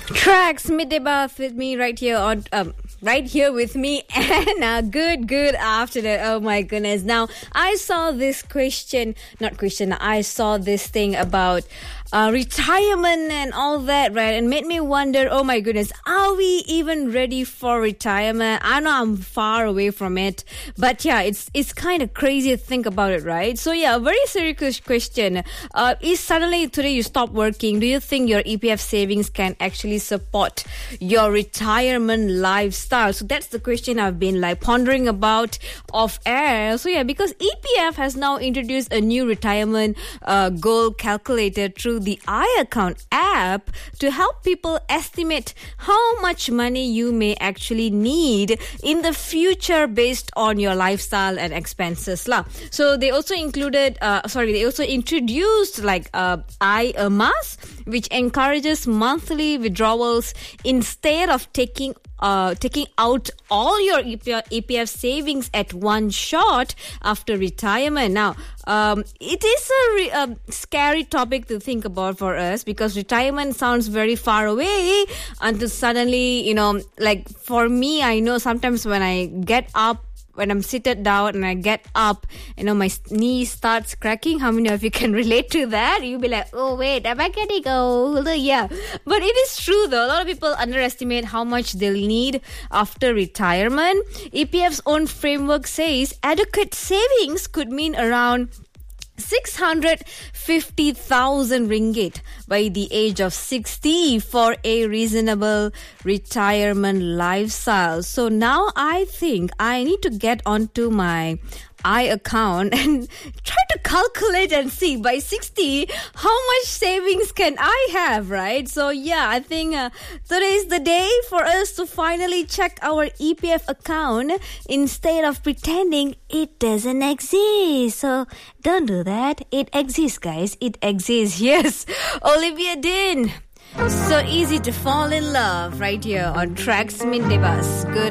Tracks midday bath with me right here on right here with me, Anna. Good afternoon. Oh my goodness. Now I saw this I saw this thing about retirement and all that, right? And made me wonder, oh my goodness, are we even ready for retirement? I know I'm far away from it, but yeah, it's kind of crazy to think about it, right? So yeah, a very serious question. Is suddenly today you stop working, do you think your EPF savings can actually support your retirement lifestyle? So that's the question I've been pondering about off air. So yeah, because EPF has now introduced a new retirement goal calculator through the iAccount app to help people estimate how much money you may actually need in the future based on your lifestyle and expenses lah. So they also introduced iAmas, which encourages monthly withdrawals instead of taking out all your EPF savings at one shot after retirement. Now, it is a scary topic to think about for us because retirement sounds very far away until suddenly, for me, I know sometimes when I'm seated down and I get up, my knee starts cracking. How many of you can relate to that? You'll be like, oh wait, am I getting old? Yeah. But it is true though. A lot of people underestimate how much they'll need after retirement. EPF's own framework says adequate savings could mean around 650,000 ringgit by the age of 60 for a reasonable retirement lifestyle. So now I think I need to get onto my iAccount and try to calculate and see by 60 how much savings can I have, right? So yeah, I think today is the day for us to finally check our EPF account instead of pretending it doesn't exist. So don't do that. It exists, guys. It exists. Yes. Olivia Dean. So easy to fall in love right here on Tracks Midday Bus. Good